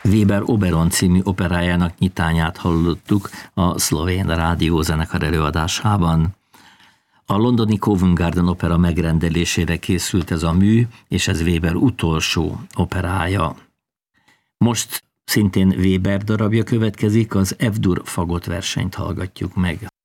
Weber Oberon című operájának nyitányát hallottuk a szlovén rádiózenekar előadásában. A londoni Covent Garden opera megrendelésére készült ez a mű, és ez Weber utolsó operája. Most szintén Weber darabja következik, az F-dur fagott versenyt hallgatjuk meg.